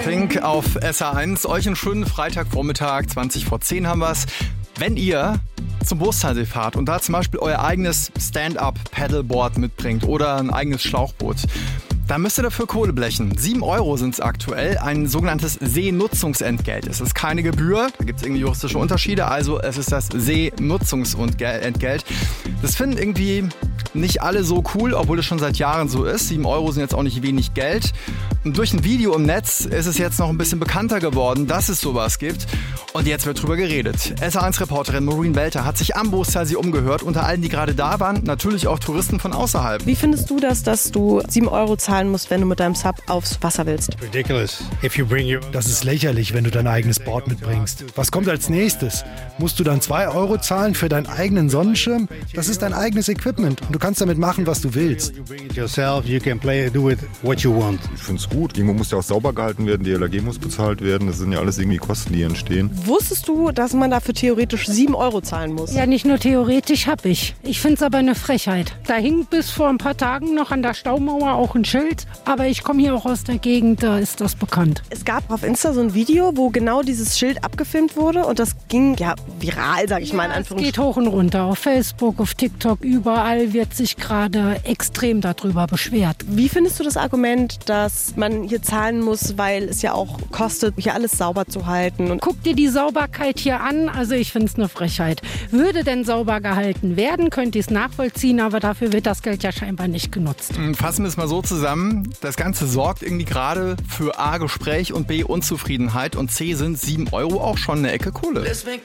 Pink auf SR1. Euch einen schönen Freitagvormittag, 20 vor 10 haben wir's. Wenn ihr zum Boostalsee fahrt und da zum Beispiel euer eigenes Stand-Up-Paddleboard mitbringt oder ein eigenes Schlauchboot, da müsst ihr dafür Kohle blechen. 7 € sind es aktuell, ein sogenanntes Seenutzungsentgelt. Es ist keine Gebühr, da gibt es irgendwie juristische Unterschiede, also es ist das Seenutzungsentgelt. Das finden irgendwie nicht alle so cool, obwohl es schon seit Jahren so ist. 7 € sind jetzt auch nicht wenig Geld. Und durch ein Video im Netz ist es jetzt noch ein bisschen bekannter geworden, dass es sowas gibt. Und jetzt wird drüber geredet. SR1-Reporterin Maureen Welter hat sich am Boostalsee umgehört. Unter allen, die gerade da waren, natürlich auch Touristen von außerhalb. Wie findest du das, dass du 7 € zahlen musst, wenn du mit deinem Sub aufs Wasser willst? Das ist lächerlich, wenn du dein eigenes Board mitbringst. Was kommt als nächstes? Musst du dann 2 € zahlen für deinen eigenen Sonnenschirm? Das ist dein eigenes Equipment und du kannst damit machen, was du willst. Ich finde es gut. Irgendwo muss ja auch sauber gehalten werden, die LAG muss bezahlt werden. Das sind ja alles irgendwie Kosten, die entstehen. Wusstest du, dass man dafür theoretisch 7 € zahlen muss? Ja, nicht nur theoretisch habe ich. Ich finde es aber eine Frechheit. Da hing bis vor ein paar Tagen noch an der Staumauer auch ein Schild. Aber ich komme hier auch aus der Gegend, da ist das bekannt. Es gab auf Insta so ein Video, wo genau dieses Schild abgefilmt wurde und das ging ja viral, sag ich mal in Es Anführungsstrichen. geht hoch und runter. Auf Facebook, auf TikTok, überall wird sich gerade extrem darüber beschwert. Wie findest du das Argument, dass man hier zahlen muss, weil es ja auch kostet, hier alles sauber zu halten? Und Guck dir die Sauberkeit hier an, also ich finde es eine Frechheit. Würde denn sauber gehalten werden, könnte ich es nachvollziehen, aber dafür wird das Geld ja scheinbar nicht genutzt. Fassen wir es mal so zusammen. Das Ganze sorgt irgendwie gerade für A, Gespräch und B, Unzufriedenheit und C, sind 7 € auch schon eine Ecke Kohle. Deswegen